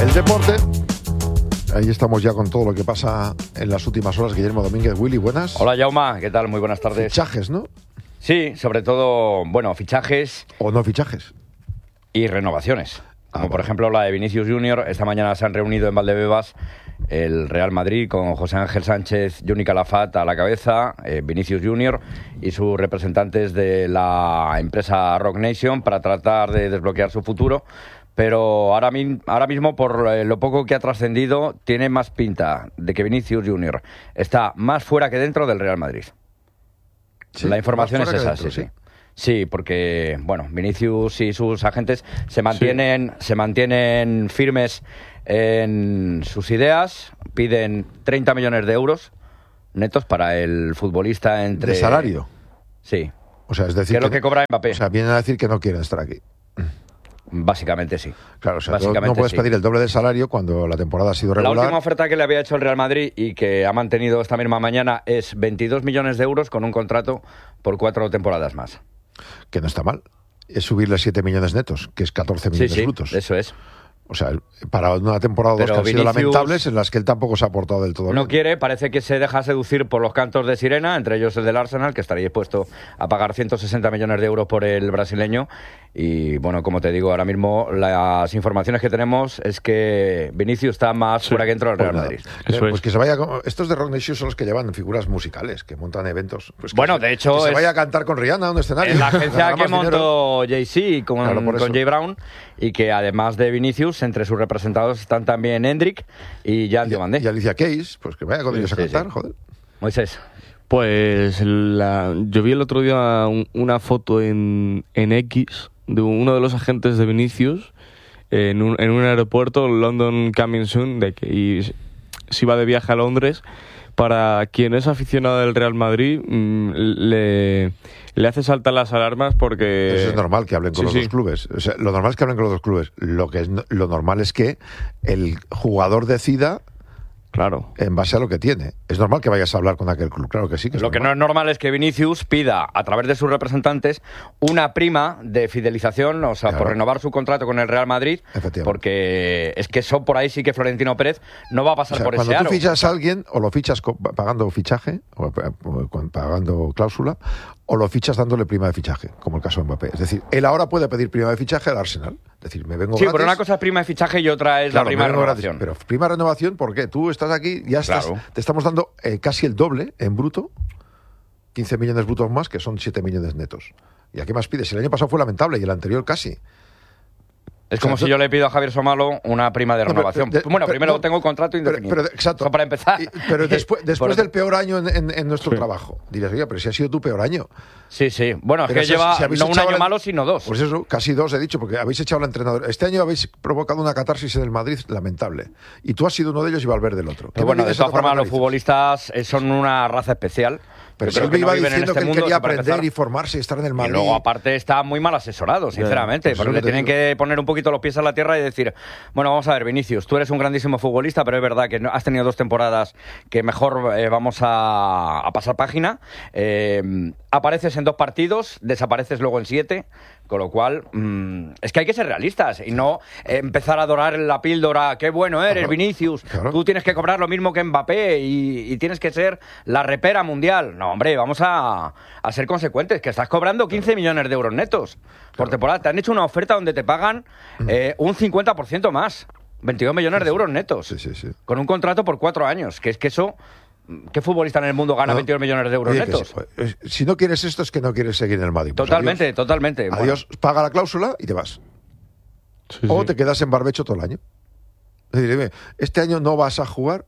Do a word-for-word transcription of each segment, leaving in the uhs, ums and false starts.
El deporte. Ahí estamos ya con todo lo que pasa en las últimas horas. Guillermo Domínguez. Willy, buenas. Hola, Jauma, ¿qué tal? Muy buenas tardes. Fichajes, ¿no? Sí, sobre todo, bueno, fichajes. O no fichajes. Y renovaciones. Como Ah, por vale. ejemplo la de Vinicius Junior. Esta mañana se han reunido en Valdebebas el Real Madrid con José Ángel Sánchez, Juni Calafat a la cabeza, eh, Vinicius Junior y sus representantes de la empresa Rock Nation para tratar de desbloquear su futuro. Pero ahora, mi, ahora mismo, por eh, lo poco que ha trascendido, tiene más pinta de que Vinicius Junior está más fuera que dentro del Real Madrid. Sí, La información más es fuera esa, que dentro, sí, sí. Sí, porque, bueno, Vinicius y sus agentes se mantienen, sí. se mantienen firmes en sus ideas, piden treinta millones de euros netos para el futbolista entre... ¿De salario? Sí. O sea, es decir... ¿Qué es lo que cobra Mbappé? O sea, vienen a decir que no quieren estar aquí. Básicamente sí. Claro, o sea, Básicamente, no puedes sí. pedir el doble del salario cuando la temporada ha sido regular. La última oferta que le había hecho el Real Madrid y que ha mantenido esta misma mañana es veintidós millones de euros con un contrato por cuatro temporadas más. Que no está mal. Es subirle siete millones netos, que es catorce millones sí, sí, brutos. Eso es. O sea, para una temporada o dos Pero que han sido Vinicius lamentables, en las que él tampoco se ha aportado del todo no bien. quiere, parece que se deja seducir por los cantos de sirena, entre ellos el del Arsenal, que estaría dispuesto a pagar ciento sesenta millones de euros por el brasileño. Y bueno, como te digo, ahora mismo las informaciones que tenemos es que Vinicius está más Sí, fuera que dentro del Real pues Madrid. Eh, pues es. que se vaya. Con... Estos de Rock Nation son los que llevan figuras musicales, que montan eventos. Pues que bueno, se, de hecho. Que se es... vaya a cantar con Rihanna a un escenario. En la agencia Ganar que más montó Jay-Z con, Claro, por con eso. Jay Brown, y que además de Vinicius, entre sus representados están también Hendrik y Jan Y, Diomandé. y Alicia Keys, pues que vaya con Sí, ellos a sí, cantar, sí. joder. Moisés. Pues la, yo vi el otro día un- una foto en, en X de uno de los agentes de Vinicius en un, en un aeropuerto, London Coming Soon, de que y se iba de viaje a Londres. Para quien es aficionado del Real Madrid, mmm, le, le hace saltar las alarmas porque... Eso es normal que hablen con Sí, los sí. dos clubes. O sea, lo normal es que hablen con los dos clubes. Lo que es no- lo normal es que el jugador decida Claro. en base a lo que tiene. Es normal que vayas a hablar con aquel club, claro que sí. Que es Lo que no normal. es normal es que Vinicius pida, a través de sus representantes, una prima de fidelización, o sea, Claro. por renovar su contrato con el Real Madrid, Efectivamente. porque es que eso por ahí sí que Florentino Pérez no va a O pasar sea, por cuando ese tú aro. fichas a alguien, o lo fichas co- pagando fichaje, o pa- o con- pagando cláusula, o lo fichas dándole prima de fichaje, como el caso de Mbappé. Es decir, él ahora puede pedir prima de fichaje al Arsenal. Es decir, me vengo Sí, gratis. pero una cosa es prima de fichaje y otra es Claro, la prima me de vengo gratis. renovación. Pero prima de renovación, ¿por qué? Tú estás aquí, ya estás, Claro. te estamos dando eh, casi el doble en bruto, quince millones brutos más, que son siete millones netos. ¿Y a qué más pides? El año pasado fue lamentable y el anterior casi. Es como O sea, si yo le pido a Javier Somalo una prima de No, pero- renovación. de- bueno, pero- primero no, tengo contrato Pero, indefinido. pero, exacto. Eso para empezar. Y- pero después, después Por- del peor año en, en- en nuestro Sí. trabajo, dirías, oye, pero si ha sido tu peor año. Sí, sí. Bueno, es Pero que si- lleva si habéis no un echado año al- malo, sino dos. Pues eso, casi dos he dicho, porque habéis echado al entrenador. Este año habéis provocado una catarsis en el Madrid lamentable. Y tú has sido uno de ellos y Valverde el otro. ¿Qué Pero me bueno, de vienes a todas tocar formas, las los narices? futbolistas eh, son una raza especial. Pero Yo si creo él me que no iba viven en diciendo este que él mundo, quería eso para aprender empezar. y formarse y estar en el Y Madrid. luego, aparte, está muy mal asesorado, sinceramente. pues porque es le lo que tienen te que poner un poquito los pies a la tierra y decir, bueno, vamos a ver, Vinicius, tú eres un grandísimo futbolista, pero es verdad que no- has tenido dos temporadas que mejor eh, vamos a, a pasar página. Eh, apareces en dos partidos, desapareces luego en siete. Con lo cual, mmm, es que hay que ser realistas y no eh, empezar a adorar la píldora. Qué bueno eres, Claro, Vinicius. claro. Tú tienes que cobrar lo mismo que Mbappé y, y tienes que ser la repera mundial. No, hombre, vamos a, a ser consecuentes, que estás cobrando quince millones de euros netos por temporada. Te han hecho una oferta donde te pagan eh, un cincuenta por ciento más. veintidós millones de euros netos. Sí, sí, sí. Con un contrato por cuatro años. Que es que eso... ¿Qué futbolista en el mundo gana No. veintidós millones de euros Oye, que netos? si, pues, si no quieres esto es que no quieres seguir en el Madrid. Pues Totalmente, adiós. totalmente. Bueno, Adiós, paga la cláusula y te vas. Sí, O sí. te quedas en barbecho todo el año. Es decir, dime, este año no vas a jugar,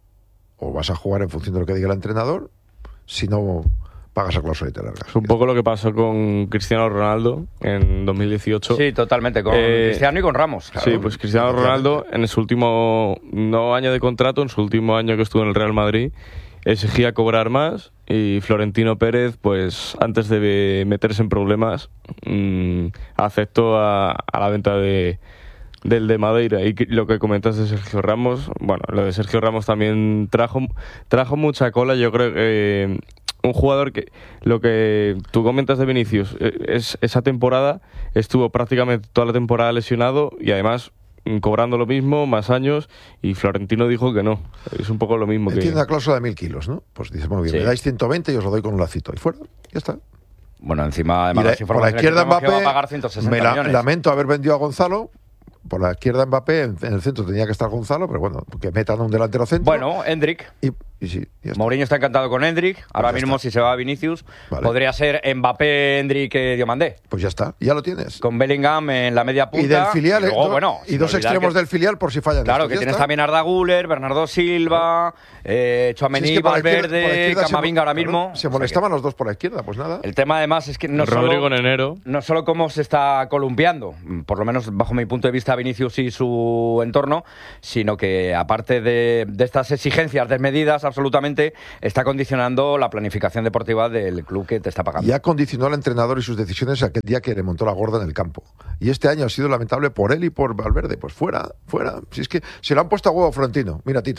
o vas a jugar en función de lo que diga el entrenador, si no pagas la cláusula y te largas. Es un poco lo que pasó con Cristiano Ronaldo en dos mil dieciocho. sí, totalmente. Con Eh, Cristiano y con Ramos. Sí, pues Cristiano Ronaldo en su último no año de contrato, en su último año que estuvo en el Real Madrid, exigía cobrar más y Florentino Pérez, pues antes de meterse en problemas, mmm, aceptó a, a la venta de del de Madeira. Y que- lo que comentas de Sergio Ramos, bueno, lo de Sergio Ramos también trajo trajo mucha cola. Yo creo que eh, un jugador que lo que tú comentas de Vinicius, eh, es esa temporada estuvo prácticamente toda la temporada lesionado y además cobrando lo mismo, más años, y Florentino dijo que no. Es un poco lo mismo. Él que... tiene una cláusula de mil kilos, ¿no? Pues dice, muy bien, Sí. me dais ciento veinte y os lo doy con un lacito. Y fuera, ya está. Bueno, encima, además, Y la- las por la informaciones izquierda que tenemos que va a Mbappé, pagar ciento sesenta me la- millones. lamento haber vendido a Gonzalo. Por la izquierda Mbappé, en, en el centro tenía que estar Gonzalo, pero bueno, que metan a un delantero centro. Bueno, Endrick. Y, y sí, ya está. Mourinho está encantado con Endrick. Ahora ya mismo, está. si se va a Vinicius, Vale. podría ser Mbappé, Endrick, eh, Diomandé. Pues ya está, ya lo tienes. Con Bellingham en la media punta. Y del filial, y luego, do- bueno, y sin dos olvidar extremos que- del filial por si fallan. Claro, estos, que ya tienes está. también a Arda Güler, Bernardo Silva, eh, Tchouaméni, Si es que por la izquierda- por la Valverde, izquierda se mo- Camavinga ahora claro, mismo. Se O sea molestaban los dos por la izquierda, pues nada. que el tema además es que no Rodrigo solo, en enero. no solo cómo se está columpiando, por lo menos bajo mi punto de vista, Vinicius y su entorno, sino que aparte de, de estas exigencias desmedidas absolutamente, está condicionando la planificación deportiva del club que te está pagando. Ya condicionó al entrenador y sus decisiones aquel día que le montó la gorda en el campo. Y este año ha sido lamentable por él y por Valverde. Pues fuera, fuera. Si es que se lo han puesto a huevo a Florentino. Mira, Tito.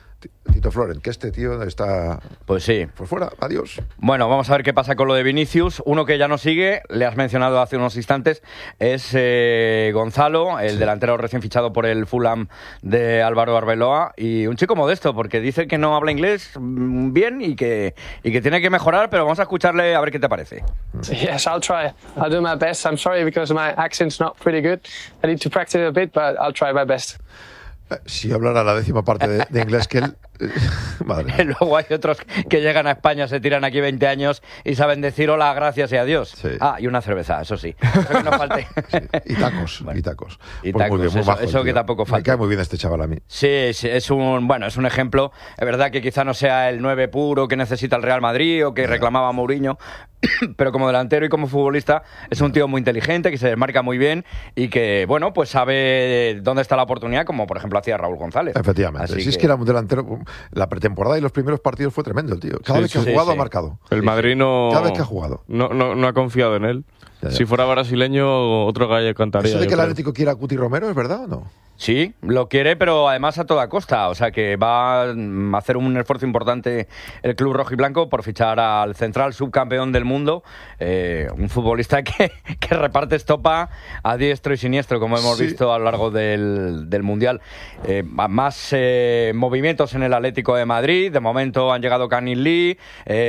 Tito Florent, que este tío está... Pues sí. Pues fuera, adiós. Bueno, vamos a ver qué pasa con lo de Vinicius. Uno que ya no sigue, le has mencionado hace unos instantes, es eh, Gonzalo, el Sí. delantero recién fichado por el Fulham de Álvaro Arbeloa. Y un chico modesto, porque dice que no habla inglés mm, bien y que, y que tiene que mejorar, pero vamos a escucharle a ver qué te parece. Yes, I'll try. I'll do my best. I'm sorry because my accent's not pretty good. I need to practice a bit, but I'll try my best. Eh, Si hablara la décima parte de, de inglés que él... eh, madre mía. Luego hay otros que llegan a España, se tiran aquí veinte años y saben decir hola, gracias y adiós. Sí. Ah, y una cerveza, eso sí. Eso que no falte. Sí, y tacos, Bueno. y tacos. Y Pues tacos, muy bien, muy eso- majo el eso que tío. tampoco Me falta. cae muy bien este chaval a mí. Sí, sí, es un bueno, es un ejemplo. Es verdad que quizá no sea el nueve puro que necesita el Real Madrid o que reclamaba Mourinho, pero como delantero y como futbolista es un tío muy inteligente, que se desmarca muy bien y que, bueno, pues sabe dónde está la oportunidad, como por ejemplo hacía Raúl González. Efectivamente. Así Si es que- que era un delantero... La pretemporada y los primeros partidos fue tremendo el tío. Cada Sí, vez que sí, ha jugado sí. ha marcado. El Madrid no, Cada vez que ha jugado. no, no, no ha confiado en él. Ya, ya. Si fuera brasileño, otro gallo cantaría. ¿Eso de yo que el creo. Atlético quiera a Cuti Romero es verdad o no? Sí, lo quiere, pero además a toda costa. O sea que va mm, a hacer un esfuerzo importante el club rojiblanco por fichar al central subcampeón del mundo, eh, un futbolista que, que reparte estopa a diestro y siniestro, como hemos Sí. visto a lo largo del, del Mundial. Eh, más eh, movimientos en el Atlético de Madrid. De momento han llegado Canin Lee,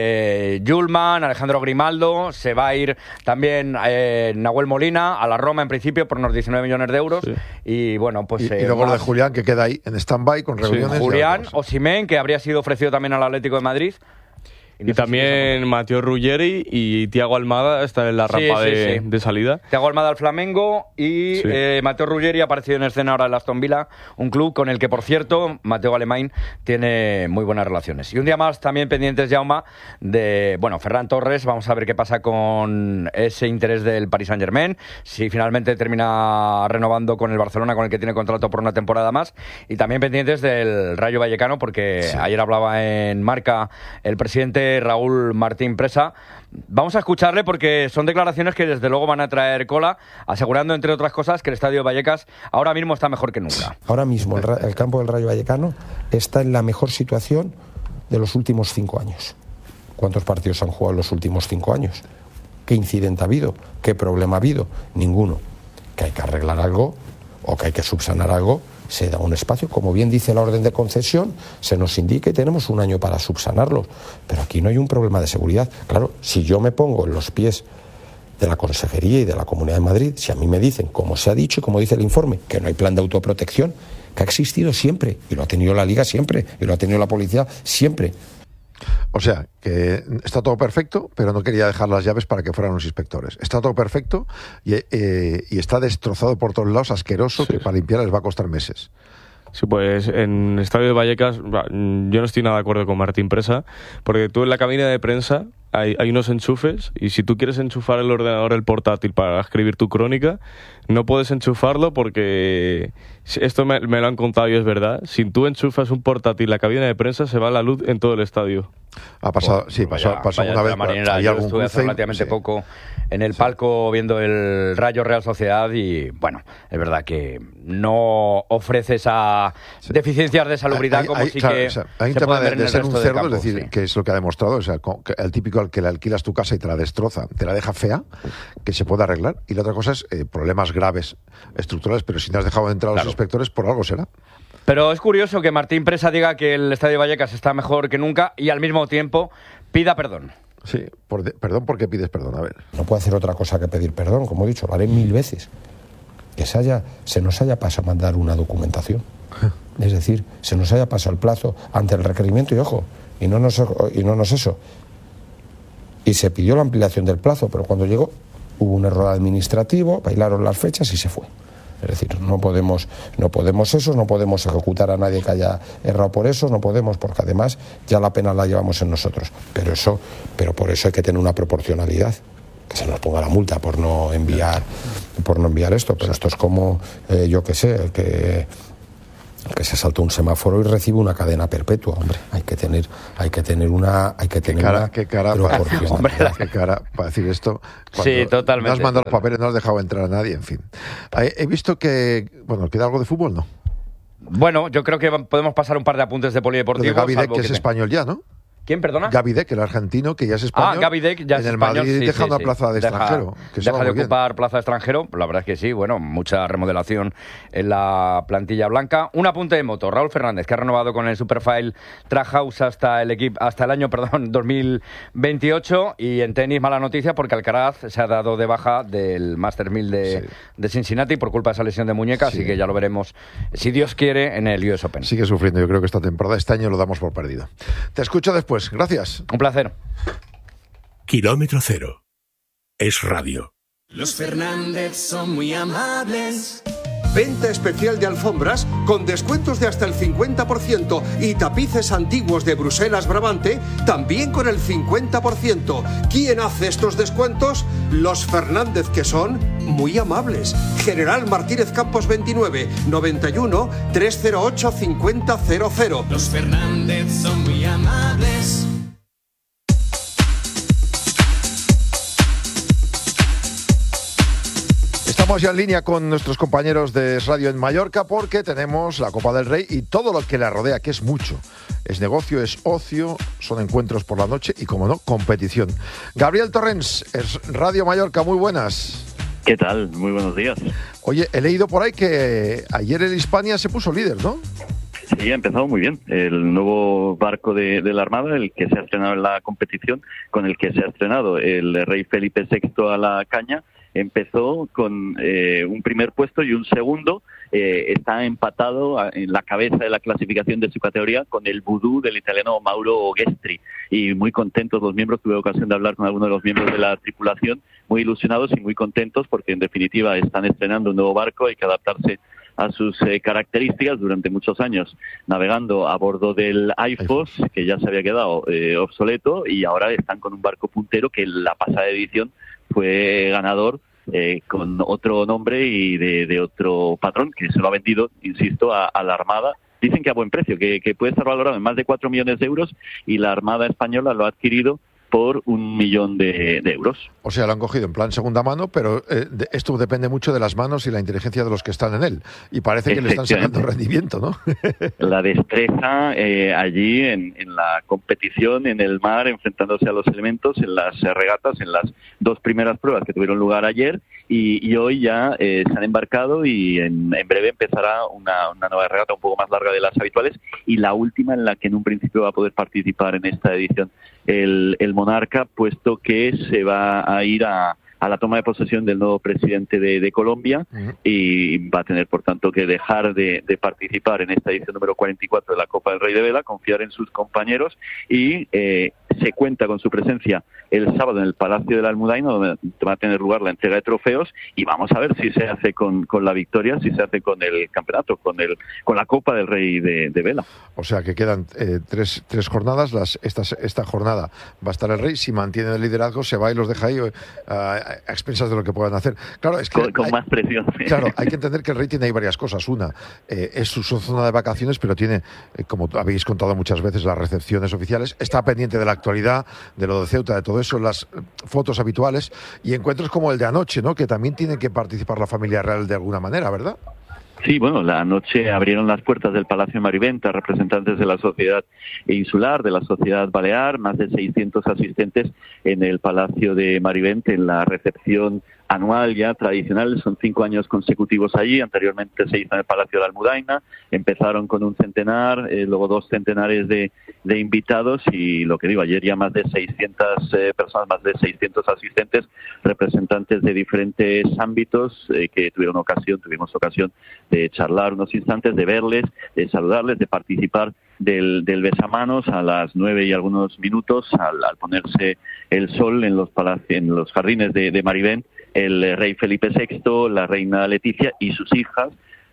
eh, Yulman, Alejandro Grimaldo. Se va a ir también eh, Nahuel Molina a la Roma en principio por unos diecinueve millones de euros. Sí. Y bueno, pues... y, eh, y luego lo de más- Julián, que queda ahí en stand-by con reuniones. y Julián, otras cosas. Osimhen, que habría sido ofrecido también al Atlético de Madrid. no Y sé si también Mateo Ruggeri y Thiago Almada están en la Sí, rampa sí, de, sí. de salida. Thiago Almada al Flamengo y Sí. eh, Mateo Ruggeri ha aparecido en escena ahora en Aston Villa, un club con el que, por cierto, Mateo Alemán tiene muy buenas relaciones. Y un día más también pendientes, Jaume, de, bueno, Ferran Torres. Vamos a ver qué pasa con ese interés del Paris Saint-Germain, si finalmente termina renovando con el Barcelona, con el que tiene contrato por una temporada más. Y también pendientes del Rayo Vallecano, porque Sí. ayer hablaba en Marca el presidente Raúl Martín Presa. Vamos a escucharle porque son declaraciones que desde luego van a traer cola, asegurando, entre otras cosas, que el Estadio Vallecas ahora mismo está mejor que nunca. Ahora mismo el, Ra- el campo del Rayo Vallecano está en la mejor situación de los últimos cinco años. ¿Cuántos partidos han jugado en los últimos cinco años? ¿Qué incidente ha habido? ¿Qué problema ha habido? Ninguno. Que hay que arreglar algo o que hay que subsanar algo, se da un espacio, como bien dice la orden de concesión, se nos indica y tenemos un año para subsanarlo. Pero aquí no hay un problema de seguridad. Claro, si yo me pongo en los pies de la Consejería y de la Comunidad de Madrid, si a mí me dicen, como se ha dicho y como dice el informe, que no hay plan de autoprotección, que ha existido siempre, y lo ha tenido la Liga siempre, y lo ha tenido la policía siempre. O sea, que está todo perfecto, pero no quería dejar las llaves para que fueran los inspectores. Está todo perfecto y, eh, y está destrozado por todos lados, asqueroso, Sí. que para limpiar les va a costar meses. Sí, pues en el Estadio de Vallecas va, yo no estoy nada de acuerdo con Martín Presa, porque tú en la cabina de prensa hay, hay unos enchufes y si tú quieres enchufar el ordenador, el portátil para escribir tu crónica, no puedes enchufarlo porque si- esto me, me lo han contado y es verdad. Si tú enchufas un portátil en la cabina de prensa se va la luz en todo el estadio. Ha pasado, Pues, sí, pasó, vaya- pasó vaya una vez. tela marinera. hay Yo algún estuve hace cruce y- relativamente sí. poco en el palco viendo el Rayo Real Sociedad y, bueno, es verdad que no ofrece esa deficiencias de salubridad Hay- como hay- sí claro, que o sea, hay un se tema pueden de, ver en de el ser un resto del cerdo, campo, es decir, sí. que es lo que ha demostrado, o sea, con- que el típico típico al que le alquilas tu casa y te la destroza, te la deja fea, que se puede arreglar. Y la otra cosa es eh, problemas graves, estructurales, pero si no has dejado de entrar a los Claro. inspectores, por algo será. Pero es curioso que Martín Presa diga que el Estadio de Vallecas está mejor que nunca y al mismo tiempo pida perdón. Sí, por de- perdón, ¿por qué pides perdón? A ver. No puedo hacer otra cosa que pedir perdón, como he dicho, lo haré mil veces. Que se, haya, se nos haya pasado a mandar una documentación. Es decir, se nos haya pasado el plazo ante el requerimiento y ojo, y no nos, y no nos eso. Y se pidió la ampliación del plazo, pero cuando llegó hubo un error administrativo, bailaron las fechas y se fue. Es decir, no podemos, no podemos eso, no podemos ejecutar a nadie que haya errado por eso, no podemos, porque además ya la pena la llevamos en nosotros. Pero eso, pero por eso hay que tener una proporcionalidad. Que se nos ponga la multa por no enviar, por no enviar esto. Pero esto es como, eh, yo qué sé, el que que se saltó un semáforo y recibe una cadena perpetua, hombre. Hay que tener, hay que tener una, hay que tener Qué cara, una qué cara, para, proporcionalidad. hombre, qué cara para decir esto. Sí, Cuando totalmente. No has mandado los papeles, no has dejado entrar a nadie, en fin. He, he visto que, bueno, ¿queda algo de fútbol? No. Bueno, yo creo que podemos pasar un par de apuntes de Lo polideportivo. de Gaby Deck, salvo que es te- español ya, ¿no? ¿Quién, perdona? Gaby Deck, el argentino, que ya es español. Ah, Gaby Deck ya en es el español, Madrid sí, deja sí, una sí. plaza de Deja- extranjero. Que eso deja va de muy bien. ocupar plaza de extranjero. La verdad es que sí, bueno, mucha remodelación en la plantilla blanca. Un apunte de moto. Raúl Fernández, que ha renovado con el Superfile Trackhouse hasta el equipo, hasta el año, perdón, dos mil veintiocho. Y en tenis, mala noticia, porque Alcaraz se ha dado de baja del Master mil de, Sí. de Cincinnati por culpa de esa lesión de muñeca. Sí. Así que ya lo veremos, si Dios quiere, en el U S Open. Sigue sufriendo, yo creo que esta temporada, este año lo damos por perdido. Te escucho después. Gracias. Un placer. Kilómetro cero. Es radio. Los Fernández son muy amables. Venta especial de alfombras con descuentos de hasta el cincuenta por ciento y tapices antiguos de Bruselas Brabante también con el cincuenta por ciento. ¿Quién hace estos descuentos? Los Fernández, que son muy amables. General Martínez Campos veintinueve, noventa y uno, trescientos ocho, cincuenta cero cero. Los Fernández son muy amables. Estamos ya en línea con nuestros compañeros de Radio en Mallorca porque tenemos la Copa del Rey y todo lo que la rodea, que es mucho. Es negocio, es ocio, son encuentros por la noche y, como no, competición. Gabriel Torrens, es Radio Mallorca, muy buenas. ¿Qué tal? Muy buenos días. Oye, he leído por ahí que ayer el Hispania se puso líder, ¿no? Sí, ha empezado muy bien. El nuevo barco de, de la Armada, el que se ha estrenado en la competición, con el que se ha estrenado el rey Felipe sexto a la caña, empezó con eh, un primer puesto y un segundo. Eh, está empatado a, en la cabeza de la clasificación de su categoría con el Vudú del italiano Mauro Ghestri. Y muy contentos los miembros, tuve ocasión de hablar con algunos de los miembros de la tripulación, muy ilusionados y muy contentos porque en definitiva están estrenando un nuevo barco, hay que adaptarse a sus eh, características. Durante muchos años navegando a bordo del AIFOS, que ya se había quedado eh, obsoleto, y ahora están con un barco puntero que en la pasada edición fue ganador eh, con otro nombre y de, de otro patrón que se lo ha vendido, insisto, a, a la Armada. Dicen que a buen precio, que, que puede estar valorado en más de cuatro millones de euros, y la Armada española lo ha adquirido por un millón de, de euros. O sea, lo han cogido en plan segunda mano, pero eh, de, esto depende mucho de las manos y la inteligencia de los que están en él. Y parece que le están sacando rendimiento, ¿no? La destreza eh, allí en, en la competición, en el mar, enfrentándose a los elementos, en las eh, regatas, en las dos primeras pruebas que tuvieron lugar ayer, y, y hoy ya eh, se han embarcado y en, en breve empezará una, una nueva regata un poco más larga de las habituales, y la última en la que en un principio va a poder participar en esta edición el, el Monarca, puesto que se va a ir a, a la toma de posesión del nuevo presidente de, de Colombia, uh-huh. y va a tener, por tanto, que dejar de, de participar en esta edición número cuarenta y cuatro de la Copa del Rey de Vela, confiar en sus compañeros, y eh, se cuenta con su presencia el sábado en el Palacio de la Almudaina, donde va a tener lugar la entrega de trofeos, y vamos a ver si se hace con, con la victoria, si se hace con el campeonato, con el con la Copa del Rey de, de Vela. O sea que quedan eh, tres, tres jornadas. Las, esta, esta jornada va a estar el Rey. Si mantiene el liderazgo, se va y los deja ahí uh, a, a expensas de lo que puedan hacer. Claro, es que con, con hay, más presión. Claro, hay que entender que el Rey tiene ahí varias cosas. Una, eh, es su, su zona de vacaciones, pero tiene, eh, como habéis contado muchas veces, las recepciones oficiales. Está pendiente de la actualidad, de lo de Ceuta, de todo eso, las fotos habituales y encuentros como el de anoche, ¿no? Que también tiene que participar la familia real de alguna manera, ¿verdad? Sí, bueno, la noche abrieron las puertas del Palacio de Mariventa representantes de la sociedad insular, de la sociedad balear, más de seiscientos asistentes en el Palacio de Mariventa en la recepción anual ya tradicional. Son cinco años consecutivos allí. Anteriormente se hizo en el Palacio de la Almudaina. Empezaron con un centenar, eh, luego dos centenares de, de invitados y lo que digo, ayer ya más de seiscientas eh, personas, más de seiscientos asistentes, representantes de diferentes ámbitos eh, que tuvieron ocasión, tuvimos ocasión de charlar unos instantes, de verles, de saludarles, de participar del, del besamanos a las nueve y algunos minutos al, al ponerse el sol en los palacios, en los jardines de, de Marivent, el rey Felipe sexto, la reina Leticia y sus hijas,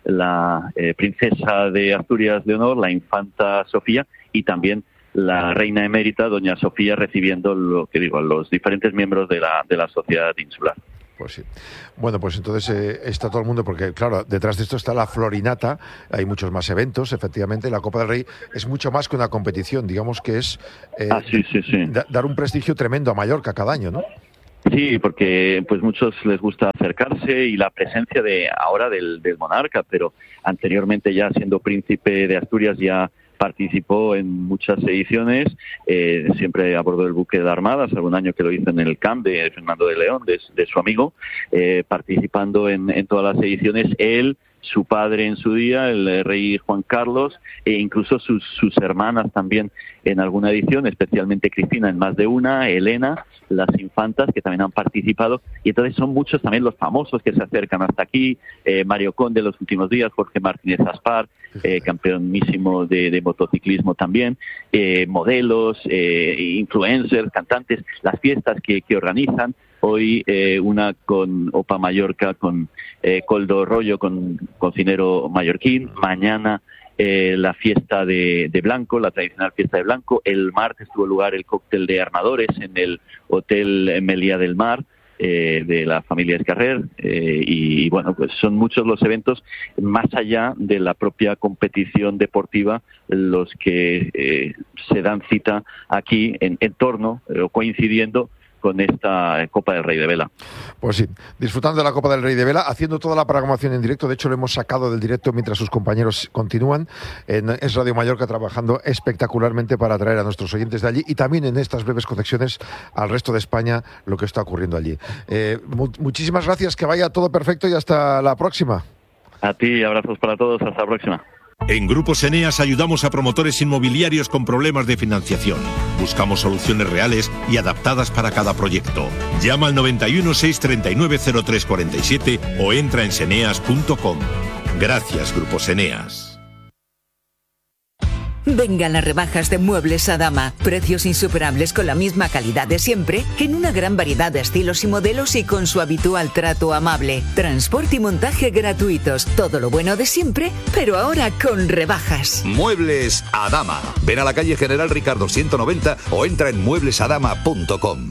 la eh, princesa de Asturias Leonor, la infanta Sofía y también la reina emérita, doña Sofía, recibiendo lo que digo, a los diferentes miembros de la, de la sociedad insular. Pues sí. Bueno, pues entonces eh, está todo el mundo, porque claro, detrás de esto está la Florinata, hay muchos más eventos, efectivamente, la Copa del Rey es mucho más que una competición, digamos que es eh, ah, sí, sí, sí. Da, dar un prestigio tremendo a Mallorca cada año, ¿no? Sí, porque pues muchos les gusta acercarse y la presencia de ahora del, del monarca, pero anteriormente ya siendo príncipe de Asturias ya participó en muchas ediciones, eh, siempre a bordo del buque de Armadas, algún año que lo hizo en el camp de Fernando de León, de, de su amigo, eh, participando en, en todas las ediciones, él, su padre en su día, el rey Juan Carlos, e incluso sus, sus hermanas también en alguna edición, especialmente Cristina en más de una, Elena, las infantas que también han participado, y entonces son muchos también los famosos que se acercan hasta aquí, eh, Mario Conde los últimos días, Jorge Martínez Aspar, eh, campeonísimo de, de motociclismo también, eh, modelos, eh, influencers, cantantes, las fiestas que, que organizan. Hoy eh, una con Opa Mallorca, con eh, Coldo Rollo, con cocinero mallorquín. Mañana eh, la fiesta de, de Blanco, la tradicional fiesta de Blanco. El martes tuvo lugar el cóctel de armadores en el Hotel Meliá del Mar, eh, de la familia Escarrer. Eh, y, y bueno, pues son muchos los eventos, más allá de la propia competición deportiva, los que eh, se dan cita aquí en, en torno o eh, coincidiendo con esta Copa del Rey de Vela. Pues sí, disfrutando de la Copa del Rey de Vela, haciendo toda la programación en directo. De hecho, lo hemos sacado del directo mientras sus compañeros continúan. En Es Radio Mallorca trabajando espectacularmente para atraer a nuestros oyentes de allí y también en estas breves conexiones al resto de España lo que está ocurriendo allí. Eh, mu- muchísimas gracias, que vaya todo perfecto y hasta la próxima. A ti, abrazos para todos, hasta la próxima. En Grupos Eneas ayudamos a promotores inmobiliarios con problemas de financiación. Buscamos soluciones reales y adaptadas para cada proyecto. Llama al noventa y uno, seiscientos treinta y nueve, cero tres cuarenta y siete o entra en seneas punto com. Gracias, Grupos Eneas. Vengan las rebajas de Muebles Adama. Precios insuperables con la misma calidad de siempre, en una gran variedad de estilos y modelos y con su habitual trato amable. Transporte y montaje gratuitos. Todo lo bueno de siempre, pero ahora con rebajas. Muebles Adama. Ven a la calle General Ricardo ciento noventa o entra en muebles adama punto com.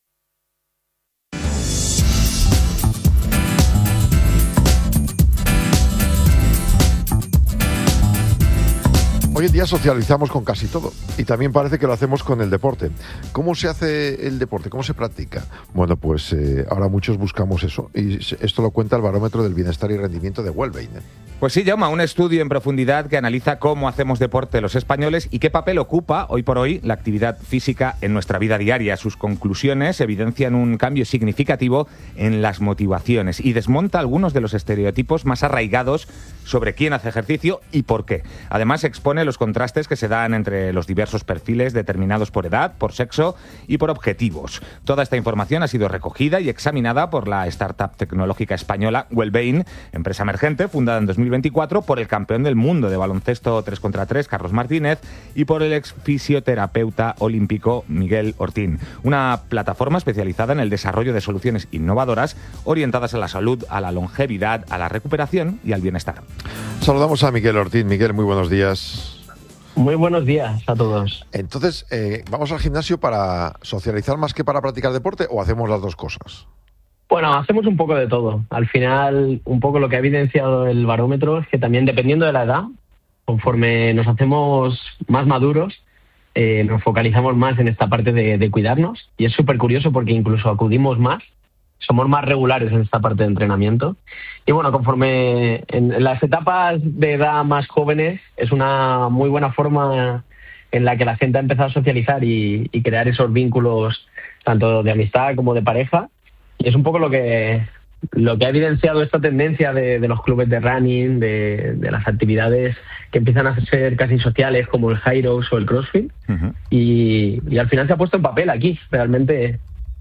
Hoy en día socializamos con casi todo y también parece que lo hacemos con el deporte. ¿Cómo se hace el deporte? ¿Cómo se practica? Bueno, pues eh, ahora muchos buscamos eso y esto lo cuenta el barómetro del bienestar y rendimiento de Wellbeing. Pues sí, Jaume, un estudio en profundidad que analiza cómo hacemos deporte los españoles y qué papel ocupa hoy por hoy la actividad física en nuestra vida diaria. Sus conclusiones evidencian un cambio significativo en las motivaciones y desmonta algunos de los estereotipos más arraigados sobre quién hace ejercicio y por qué. Además, expone los contrastes que se dan entre los diversos perfiles determinados por edad, por sexo y por objetivos. Toda esta información ha sido recogida y examinada por la startup tecnológica española Wellbeing, empresa emergente fundada en dos mil veinticuatro por el campeón del mundo de baloncesto tres contra tres, Carlos Martínez, y por el ex fisioterapeuta olímpico Miguel Ortín. Una plataforma especializada en el desarrollo de soluciones innovadoras orientadas a la salud, a la longevidad, a la recuperación y al bienestar. Saludamos a Miguel Ortín. Miguel, muy buenos días. Muy buenos días a todos. Entonces, eh, ¿vamos al gimnasio para socializar más que para practicar deporte o hacemos las dos cosas? Bueno, hacemos un poco de todo. Al final, un poco lo que ha evidenciado el barómetro es que también dependiendo de la edad, conforme nos hacemos más maduros, eh, nos focalizamos más en esta parte de, de cuidarnos. Y es súper curioso porque incluso acudimos más somos más regulares en esta parte de entrenamiento. Y bueno, conforme en, en las etapas de edad más jóvenes, es una muy buena forma en la que la gente ha empezado a socializar y, y crear esos vínculos tanto de amistad como de pareja. Y es un poco lo que, lo que ha evidenciado esta tendencia de, de los clubes de running, de, de las actividades que empiezan a ser casi sociales como el Heroes o el CrossFit. Uh-huh. y, y al final se ha puesto en papel aquí. Realmente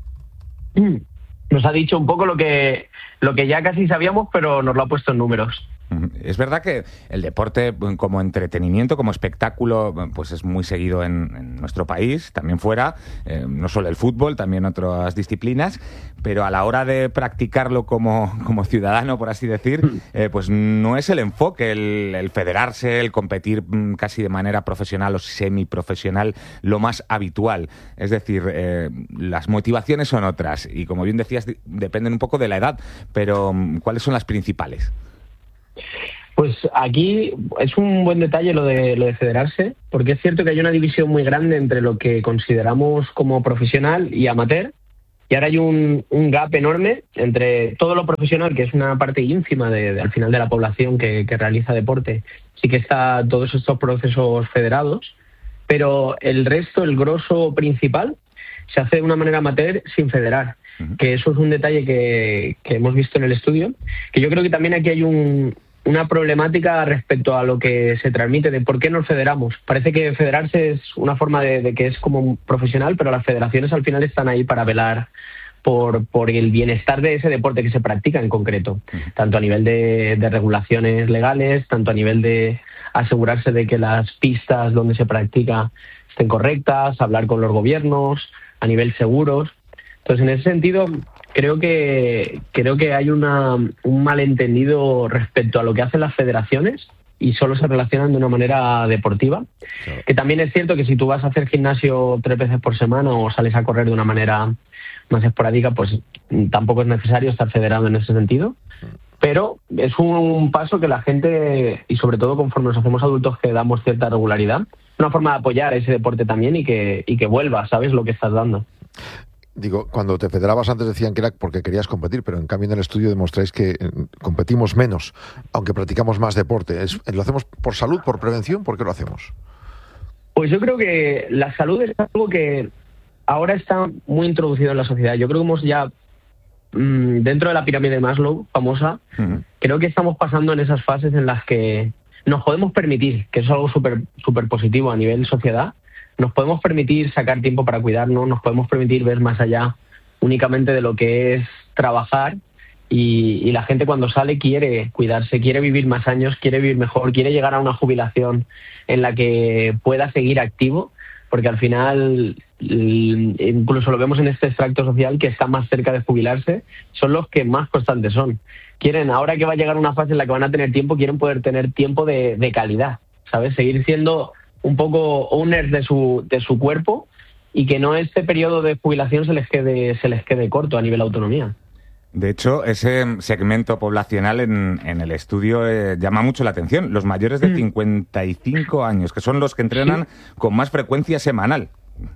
nos ha dicho un poco lo que, lo que ya casi sabíamos, pero nos lo ha puesto en números. Es verdad que el deporte como entretenimiento, como espectáculo, pues es muy seguido en, en nuestro país, también fuera, eh, no solo el fútbol, también otras disciplinas, pero a la hora de practicarlo como, como ciudadano, por así decir, eh, pues no es el enfoque, el, el federarse, el competir casi de manera profesional o semiprofesional lo más habitual. Es decir, eh, las motivaciones son otras y, como bien decías, dependen un poco de la edad, pero ¿cuáles son las principales? Pues aquí es un buen detalle lo de, lo de federarse, porque es cierto que hay una división muy grande entre lo que consideramos como profesional y amateur, y ahora hay un, un gap enorme entre todo lo profesional, que es una parte ínfima de, de, al final de la población que, que realiza deporte, sí que está todos estos procesos federados, pero el resto, el grosso principal, se hace de una manera amateur sin federar. Que eso es un detalle que, que hemos visto en el estudio, que yo creo que también aquí hay un, una problemática respecto a lo que se transmite de por qué nos federamos. Parece que federarse es una forma de, de que es como profesional, pero las federaciones al final están ahí para velar por, por el bienestar de ese deporte que se practica en concreto, tanto a nivel de, de regulaciones legales, tanto a nivel de asegurarse de que las pistas donde se practica estén correctas, hablar con los gobiernos, a nivel seguros. Entonces, en ese sentido, creo que creo que hay una, un malentendido respecto a lo que hacen las federaciones y solo se relacionan de una manera deportiva. Claro. Que también es cierto que si tú vas a hacer gimnasio tres veces por semana o sales a correr de una manera más esporádica, pues tampoco es necesario estar federado en ese sentido. Pero es un paso que la gente, y sobre todo conforme nos hacemos adultos que damos cierta regularidad, una forma de apoyar ese deporte también y que, y que vuelva, ¿sabes?, lo que estás dando. Digo, cuando te federabas antes decían que era porque querías competir, pero en cambio en el estudio demostráis que competimos menos, aunque practicamos más deporte. ¿Es, ¿Lo hacemos por salud, por prevención? ¿Por qué lo hacemos? Pues yo creo que la salud es algo que ahora está muy introducido en la sociedad. Yo creo que hemos ya, mmm, dentro de la pirámide de Maslow, famosa, uh-huh. creo que estamos pasando en esas fases en las que nos podemos permitir, que eso es algo súper súper positivo a nivel sociedad, nos podemos permitir sacar tiempo para cuidarnos, nos podemos permitir ver más allá únicamente de lo que es trabajar y, y la gente cuando sale quiere cuidarse, quiere vivir más años, quiere vivir mejor, quiere llegar a una jubilación en la que pueda seguir activo, porque al final, incluso lo vemos en este extracto social, que está más cerca de jubilarse, son los que más constantes son. Quieren, ahora que va a llegar una fase en la que van a tener tiempo, quieren poder tener tiempo de, de calidad, ¿sabes? Seguir siendo un poco owners de su de su cuerpo y que no este periodo de jubilación se les quede se les quede corto a nivel autonomía. De hecho, ese segmento poblacional en, en el estudio eh, llama mucho la atención. Los mayores de mm. cincuenta y cinco años, que son los que entrenan sí. con más frecuencia semanal.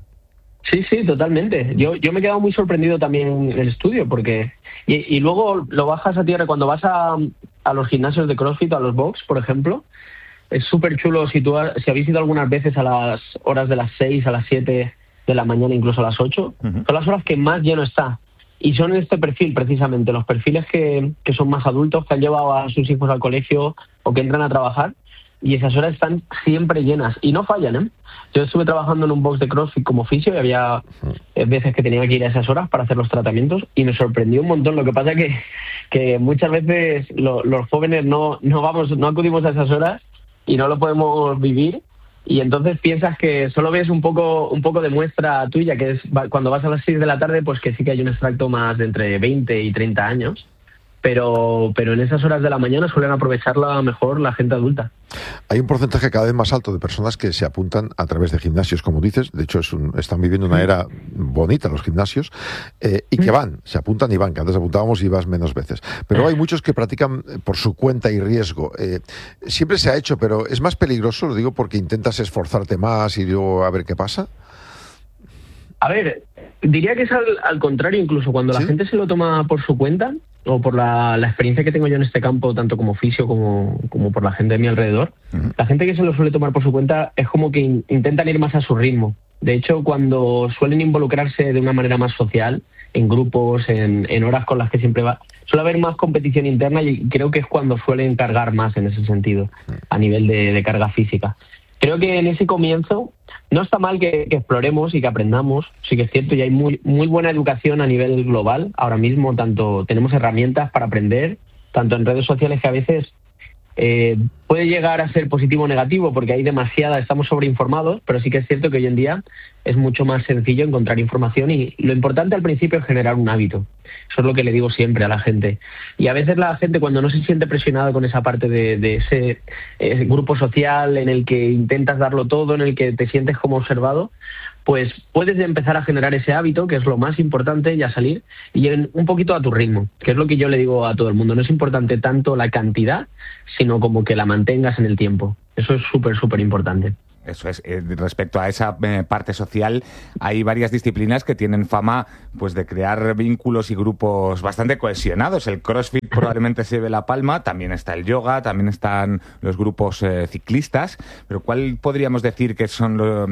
Sí, sí, totalmente. Yo yo me he quedado muy sorprendido también en el estudio porque... Y, y luego lo bajas a tierra cuando vas a, a los gimnasios de CrossFit o a los box, por ejemplo. Es súper chulo si, tú, si habéis ido algunas veces a las horas de las seis, a las siete de la mañana, incluso a las ocho. Uh-huh. Son las horas que más lleno está. Y son este perfil, precisamente, los perfiles que, que son más adultos, que han llevado a sus hijos al colegio o que entran a trabajar. Y esas horas están siempre llenas. Y no fallan, ¿eh? Yo estuve trabajando en un box de CrossFit como fisio y había veces que tenía que ir a esas horas para hacer los tratamientos y me sorprendió un montón. Lo que pasa que, que muchas veces lo, los jóvenes no, no, vamos, no acudimos a esas horas y no lo podemos vivir, y entonces piensas que solo ves un poco un poco de muestra tuya, que es cuando vas a las seis de la tarde, pues que sí que hay un extracto más de entre veinte y treinta años, pero pero en esas horas de la mañana suelen aprovecharla mejor la gente adulta. Hay un porcentaje cada vez más alto de personas que se apuntan a través de gimnasios, como dices. De hecho, es un, están viviendo una era bonita los gimnasios, eh, y que van, se apuntan y van, que antes apuntábamos y vas menos veces. Pero hay muchos que practican por su cuenta y riesgo. Eh, siempre se ha hecho, pero es más peligroso, lo digo porque intentas esforzarte más y luego a ver qué pasa. A ver, diría que es al, al contrario, incluso cuando ¿Sí? la gente se lo toma por su cuenta, o por la, la experiencia que tengo yo en este campo, tanto como fisio como, como por la gente de mi alrededor, uh-huh. la gente que se lo suele tomar por su cuenta es como que in, intentan ir más a su ritmo. De hecho, cuando suelen involucrarse de una manera más social, en grupos, en, en horas con las que siempre va, suele haber más competición interna y creo que es cuando suelen cargar más en ese sentido, a nivel de, de carga física. Creo que en ese comienzo no está mal que, que exploremos y que aprendamos. Sí que es cierto, y hay muy, muy buena educación a nivel global. Ahora mismo tanto tenemos herramientas para aprender, tanto en redes sociales, que a veces eh, puede llegar a ser positivo o negativo porque hay demasiada, estamos sobreinformados, pero sí que es cierto que hoy en día es mucho más sencillo encontrar información y lo importante al principio es generar un hábito. Eso es lo que le digo siempre a la gente. Y a veces la gente, cuando no se siente presionada con esa parte de, de ese, ese grupo social en el que intentas darlo todo, en el que te sientes como observado, pues puedes empezar a generar ese hábito, que es lo más importante, y a salir y en un poquito a tu ritmo, que es lo que yo le digo a todo el mundo. No es importante tanto la cantidad, sino como que la mantengas en el tiempo. Eso es súper, súper importante. Eso es. Eh, respecto a esa eh, parte social, hay varias disciplinas que tienen fama pues de crear vínculos y grupos bastante cohesionados. El CrossFit probablemente se lleve la palma, también está el yoga, también están los grupos eh, ciclistas, pero ¿cuál podríamos decir que son lo,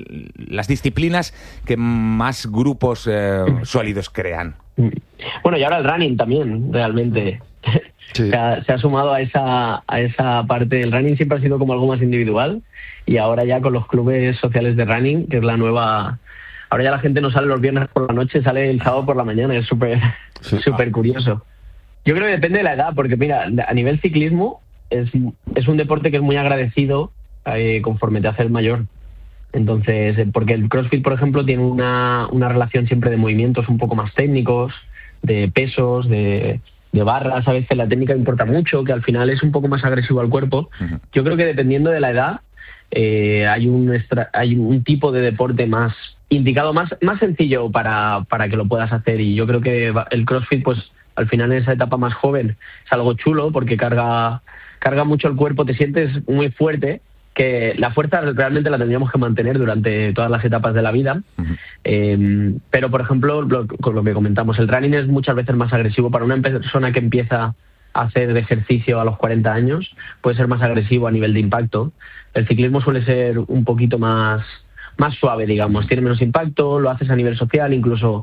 las disciplinas que más grupos eh, sólidos crean? Bueno, y ahora el running también, realmente. Sí. Se, ha, se ha sumado a esa, a esa parte. El running siempre ha sido como algo más individual y ahora ya con los clubes sociales de running, que es la nueva... Ahora ya la gente no sale los viernes por la noche, sale el sábado por la mañana, es súper sí. súper curioso. Yo creo que depende de la edad, porque mira, a nivel ciclismo es, es un deporte que es muy agradecido eh, conforme te haces mayor. Entonces, porque el CrossFit, por ejemplo, tiene una, una relación siempre de movimientos un poco más técnicos, de pesos, de... de barras, a veces la técnica importa mucho, que al final es un poco más agresivo al cuerpo. Uh-huh. Yo creo que dependiendo de la edad eh, hay un extra, hay un tipo de deporte más indicado, más más sencillo para, para que lo puedas hacer, y yo creo que el CrossFit pues al final en esa etapa más joven es algo chulo porque carga carga mucho el cuerpo, te sientes muy fuerte, que la fuerza realmente la tendríamos que mantener durante todas las etapas de la vida. Uh-huh. Eh, pero, por ejemplo, lo, con lo que comentamos, el running es muchas veces más agresivo. Para una persona que empieza a hacer ejercicio a los cuarenta años, puede ser más agresivo a nivel de impacto. El ciclismo suele ser un poquito más, más suave, digamos. Tiene menos impacto, lo haces a nivel social, incluso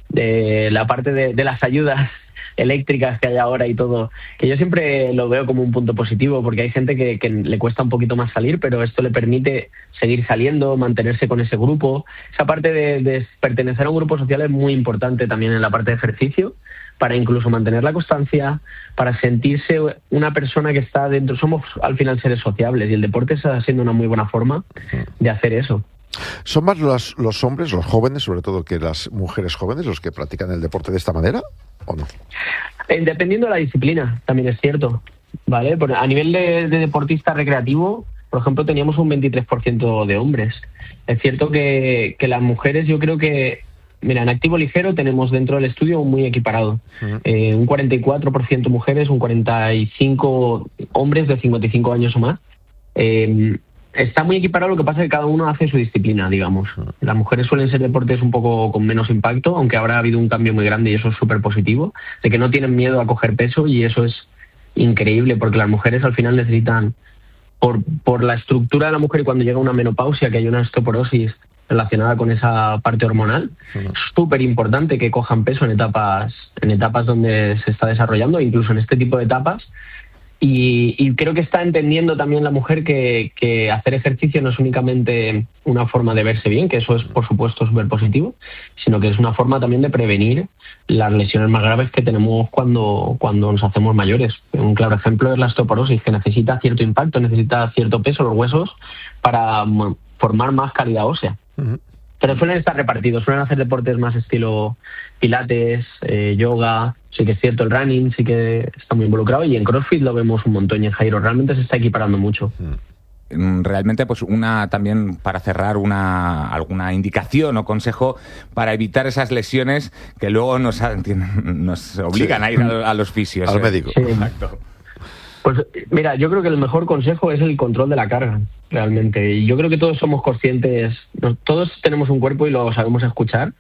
de la parte de, de las ayudas eléctricas que hay ahora y todo, que yo siempre lo veo como un punto positivo, porque hay gente que, que le cuesta un poquito más salir, pero esto le permite seguir saliendo, mantenerse con ese grupo. Esa parte de, de pertenecer a un grupo social es muy importante también en la parte de ejercicio, para incluso mantener la constancia, para sentirse una persona que está dentro. Somos al final seres sociables y el deporte está siendo una muy buena forma de hacer eso. ¿Son más los, los hombres, los jóvenes, sobre todo, que las mujeres jóvenes los que practican el deporte de esta manera, o no? Eh, dependiendo de la disciplina, también es cierto, ¿vale? Porque a nivel de, de deportista recreativo, por ejemplo, teníamos un veintitrés por ciento de hombres. Es cierto que, que las mujeres, yo creo que, mira, en activo ligero tenemos dentro del estudio muy equiparado. Uh-huh. Eh, un cuarenta y cuatro por ciento mujeres, un cuarenta y cinco por ciento hombres de cincuenta y cinco años o más. Eh, Está muy equiparado, lo que pasa es que cada uno hace su disciplina, digamos. Las mujeres suelen ser deportes un poco con menos impacto, aunque ahora ha habido un cambio muy grande y eso es súper positivo, de que no tienen miedo a coger peso, y eso es increíble, porque las mujeres al final necesitan, por, por la estructura de la mujer y cuando llega una menopausia, que hay una osteoporosis relacionada con esa parte hormonal, sí. Es súper importante que cojan peso en etapas, en etapas donde se está desarrollando, incluso en este tipo de etapas. Y, y creo que está entendiendo también la mujer que, que hacer ejercicio no es únicamente una forma de verse bien, que eso es por supuesto súper positivo, sino que es una forma también de prevenir las lesiones más graves que tenemos cuando, cuando nos hacemos mayores. Un claro ejemplo es la osteoporosis, que necesita cierto impacto, necesita cierto peso los huesos para formar más calidad ósea. Uh-huh. Pero suelen estar repartidos, suelen hacer deportes más estilo pilates, eh, yoga. Sí que es cierto, el running sí que está muy involucrado, y en CrossFit lo vemos un montón, y en Jairo realmente se está equiparando mucho. Realmente, pues una también para cerrar, una alguna indicación o consejo para evitar esas lesiones que luego nos, nos obligan sí. a ir a, a los fisios. Al médico. Sí. Exacto. Pues mira, yo creo que el mejor consejo es el control de la carga. realmente. Y yo creo que todos somos conscientes, no, todos tenemos un cuerpo y lo sabemos escuchar.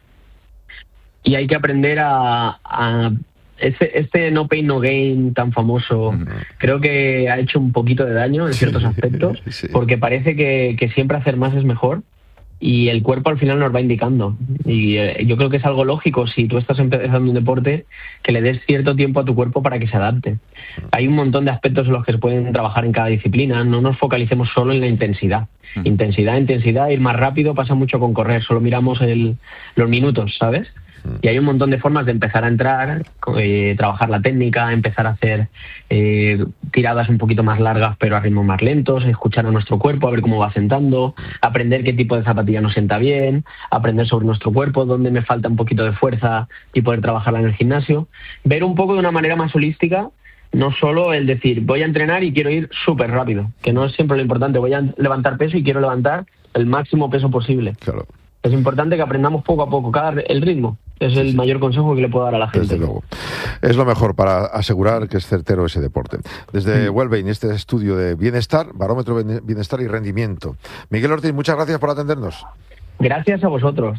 Y hay que aprender a... a este, este no pain, no gain tan famoso, mm. creo que ha hecho un poquito de daño en ciertos aspectos, sí. porque parece que, que siempre hacer más es mejor. Y el cuerpo al final nos va indicando. Y eh, yo creo que es algo lógico, si tú estás empezando un deporte, que le des cierto tiempo a tu cuerpo para que se adapte. Hay un montón de aspectos en los que se pueden trabajar en cada disciplina. No nos focalicemos solo en la intensidad. Uh-huh. Intensidad, intensidad, ir más rápido pasa mucho con correr. Solo miramos el, los minutos, ¿sabes? Y hay un montón de formas de empezar a entrar, eh, trabajar la técnica, empezar a hacer eh, tiradas un poquito más largas pero a ritmos más lentos, escuchar a nuestro cuerpo, a ver cómo va sentando, aprender qué tipo de zapatilla nos sienta bien, aprender sobre nuestro cuerpo, dónde me falta un poquito de fuerza y poder trabajarla en el gimnasio. Ver un poco de una manera más holística, no solo el decir voy a entrenar y quiero ir súper rápido, que no es siempre lo importante, voy a levantar peso y quiero levantar el máximo peso posible. Claro. Es importante que aprendamos poco a poco, cada el ritmo. Es el mayor consejo que le puedo dar a la gente. Desde luego. Es lo mejor para asegurar que es certero ese deporte. Desde mm. Wellbeing, este estudio de bienestar, barómetro de bienestar y rendimiento. Miguel Ortiz, muchas gracias por atendernos. Gracias a vosotros.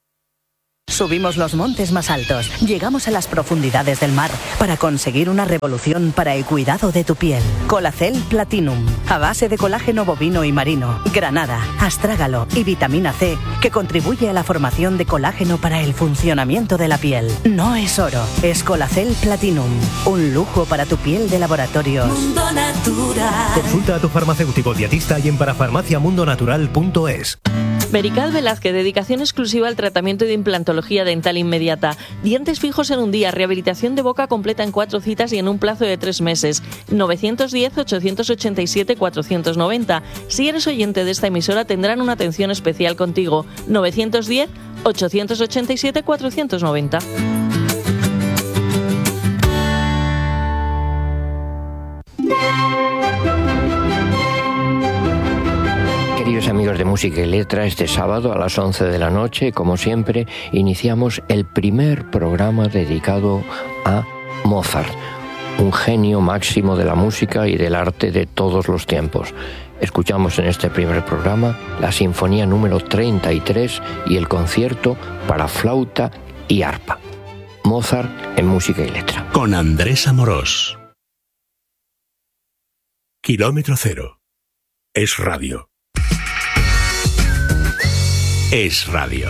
Subimos los montes más altos, llegamos a las profundidades del mar para conseguir una revolución para el cuidado de tu piel. Colacel Platinum, a base de colágeno bovino y marino, granada, astrágalo y vitamina C, que contribuye a la formación de colágeno para el funcionamiento de la piel. No es oro, es Colacel Platinum, un lujo para tu piel de laboratorios. Mundo Natural. Consulta a tu farmacéutico dietista y en parafarmacia mundo natural punto es. Merical Velázquez, dedicación exclusiva al tratamiento de implantología dental inmediata. Dientes fijos en un día, rehabilitación de boca completa en cuatro citas y en un plazo de tres meses. nueve uno cero, ocho ocho siete, cuatro nueve cero. Si eres oyente de esta emisora tendrán una atención especial contigo. nueve uno cero, ocho ocho siete, cuatro nueve cero. Queridos amigos de Música y Letra, este sábado a las once de la noche, como siempre, iniciamos el primer programa dedicado a Mozart, un genio máximo de la música y del arte de todos los tiempos. Escuchamos en este primer programa la Sinfonía número treinta y tres y el concierto para flauta y arpa. Mozart en Música y Letra. Con Andrés Amorós. Kilómetro Cero. Es radio. Es radio.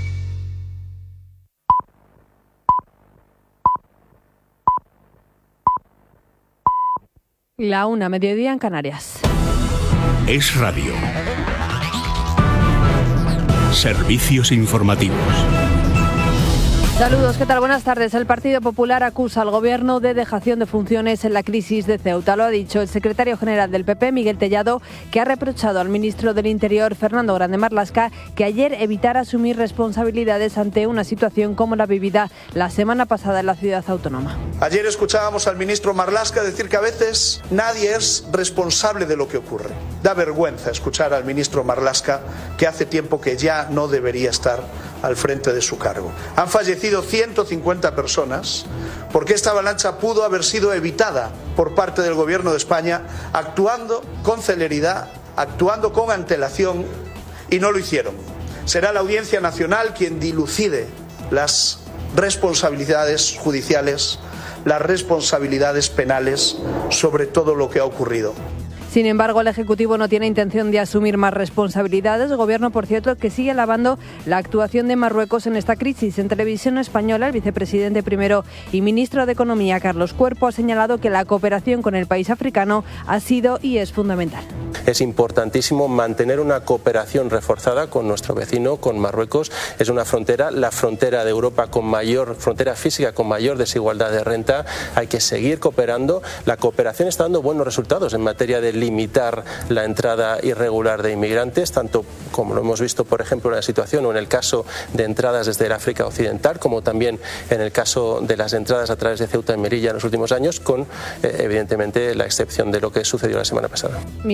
La una, mediodía en Canarias. Es radio. Servicios informativos. Saludos, ¿qué tal? Buenas tardes. El Partido Popular acusa al Gobierno de dejación de funciones en la crisis de Ceuta. Lo ha dicho el secretario general del P P, Miguel Tellado, que ha reprochado al ministro del Interior, Fernando Grande Marlaska, que ayer evitara asumir responsabilidades ante una situación como la vivida la semana pasada en la ciudad autónoma. Ayer escuchábamos al ministro Marlaska decir que a veces nadie es responsable de lo que ocurre. Da vergüenza escuchar al ministro Marlaska, que hace tiempo que ya no debería estar al frente de su cargo. Han fallecido ciento cincuenta personas porque esta avalancha pudo haber sido evitada por parte del Gobierno de España, actuando con celeridad, actuando con antelación, y no lo hicieron. Será la Audiencia Nacional quien dilucide las responsabilidades judiciales, las responsabilidades penales sobre todo lo que ha ocurrido. Sin embargo, el Ejecutivo no tiene intención de asumir más responsabilidades. El Gobierno, por cierto, que sigue alabando la actuación de Marruecos en esta crisis. En Televisión Española, el vicepresidente primero y ministro de Economía, Carlos Cuerpo, ha señalado que la cooperación con el país africano ha sido y es fundamental. Es importantísimo mantener una cooperación reforzada con nuestro vecino, con Marruecos. Es una frontera, la frontera de Europa con mayor, frontera física con mayor desigualdad de renta. Hay que seguir cooperando. La cooperación está dando buenos resultados en materia de limitar la entrada irregular de inmigrantes, tanto como lo hemos visto, por ejemplo, en la situación o en el caso de entradas desde el África Occidental, como también en el caso de las entradas a través de Ceuta y Melilla en los últimos años, con, eh, evidentemente, la excepción de lo que sucedió la semana pasada. Mientras tanto,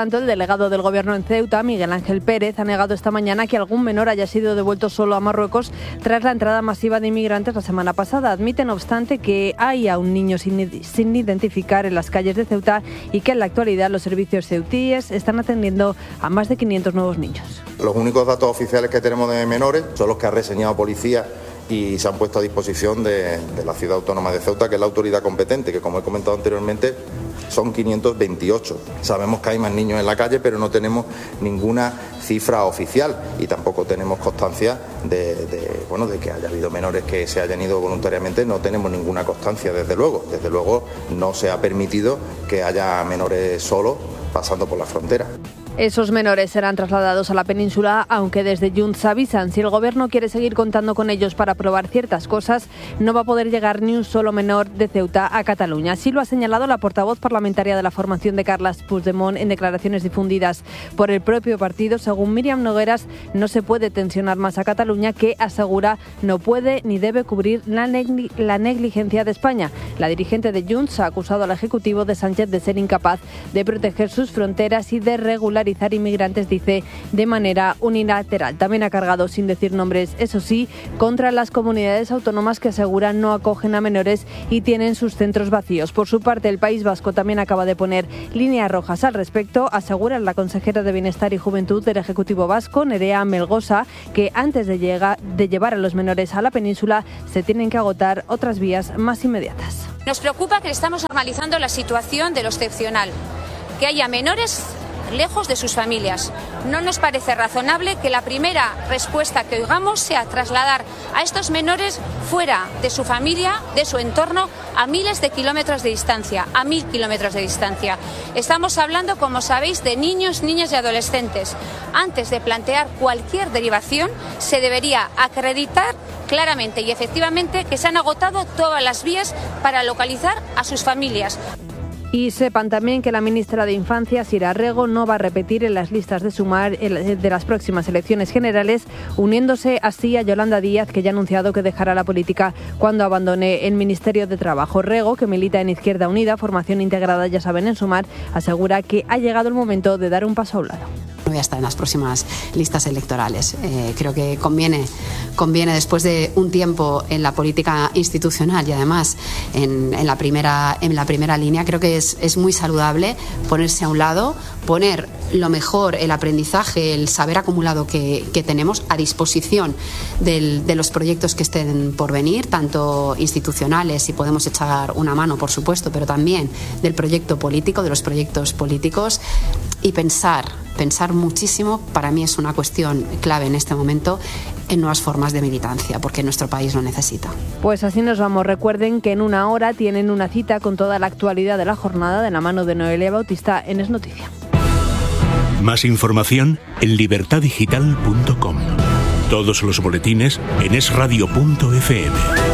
tanto, el delegado del Gobierno en Ceuta, Miguel Ángel Pérez, ha negado esta mañana que algún menor haya sido devuelto solo a Marruecos tras la entrada masiva de inmigrantes la semana pasada. Admite, no obstante, que hay aún niños sin, sin identificar en las calles de Ceuta y que en la actualidad los servicios ceutíes están atendiendo a más de quinientos nuevos niños. Los únicos datos oficiales que tenemos de menores son los que ha reseñado policía y se han puesto a disposición de, de la Ciudad Autónoma de Ceuta, que es la autoridad competente, que como he comentado anteriormente son quinientos veintiocho. Sabemos que hay más niños en la calle, pero no tenemos ninguna cifra oficial y tampoco tenemos constancia de, de, bueno, de que haya habido menores que se hayan ido voluntariamente. No tenemos ninguna constancia, desde luego. Desde luego no se ha permitido que haya menores solos pasando por la frontera. Esos menores serán trasladados a la península, aunque desde Junts avisan, si el Gobierno quiere seguir contando con ellos para probar ciertas cosas, no va a poder llegar ni un solo menor de Ceuta a Cataluña. Así lo ha señalado la portavoz parlamentaria de la formación de Carles Puigdemont en declaraciones difundidas por el propio partido. Según Míriam Nogueras, no se puede tensionar más a Cataluña, que asegura no puede ni debe cubrir la, negli- la negligencia de España. La dirigente de Junts ha acusado al Ejecutivo de Sánchez de ser incapaz de proteger sus fronteras y de regular inmigrantes, dice, de manera unilateral. También ha cargado, sin decir nombres, eso sí, contra las comunidades autónomas que aseguran no acogen a menores y tienen sus centros vacíos. Por su parte, el País Vasco también acaba de poner líneas rojas al respecto. Asegura la consejera de Bienestar y Juventud del Ejecutivo Vasco, Nerea Melgosa, que antes de, llegar, de llevar a los menores a la península se tienen que agotar otras vías más inmediatas. Nos preocupa que estamos normalizando la situación de lo excepcional, que haya menores lejos de sus familias. No nos parece razonable que la primera respuesta que oigamos sea trasladar a estos menores fuera de su familia, de su entorno, a miles de kilómetros de distancia, a mil kilómetros de distancia. Estamos hablando, como sabéis, de niños, niñas y adolescentes. Antes de plantear cualquier derivación, se debería acreditar claramente y efectivamente que se han agotado todas las vías para localizar a sus familias. Y sepan también que la ministra de Infancia, Sira Rego, no va a repetir en las listas de sumar de las próximas elecciones generales, uniéndose así a Yolanda Díaz, que ya ha anunciado que dejará la política cuando abandone el Ministerio de Trabajo. Rego, que milita en Izquierda Unida, formación integrada, ya saben, en Sumar, asegura que ha llegado el momento de dar un paso a un lado. No voy a estar en las próximas listas electorales. Eh, creo que conviene, conviene, después de un tiempo en la política institucional y además en, en, la, primera, en la primera línea, creo que es, es muy saludable ponerse a un lado, poner lo mejor, el aprendizaje, el saber acumulado que, que tenemos a disposición del, de los proyectos que estén por venir, tanto institucionales, si podemos echar una mano, por supuesto, pero también del proyecto político, de los proyectos políticos, y pensar, pensar muchísimo, para mí es una cuestión clave en este momento, en nuevas formas de militancia, porque nuestro país lo necesita. Pues así nos vamos. Recuerden que en una hora tienen una cita con toda la actualidad de la jornada de la mano de Noelia Bautista en Es Noticia. Más información en libertad digital punto com. Todos los boletines en es radio punto efe eme.